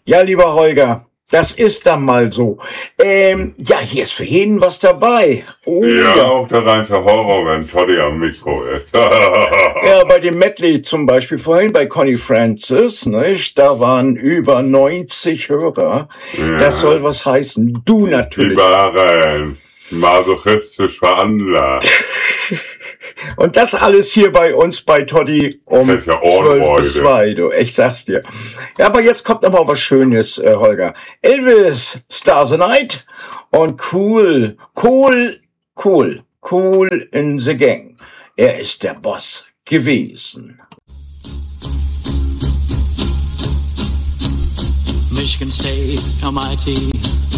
Ja, lieber Holger, das ist dann mal so. Ja, hier ist für jeden was dabei. Oh Ja, auch der reinste Horror, wenn Toddy am Mikro ist. Ja, bei dem Medley zum Beispiel vorhin bei Connie Francis, nicht? Da waren über 90 Hörer. Ja. Das soll was heißen. Du Die natürlich. waren masochistisch veranlagt. Und das alles hier bei uns bei Toddy um Das ist ja 12 bis Ohrenfreude. 2, du. Ich sag's dir. Ja, aber jetzt kommt noch mal was Schönes, Holger. Elvis, Stars a Night und Cool in the Gang. Er ist der Boss gewesen. Michigan State Almighty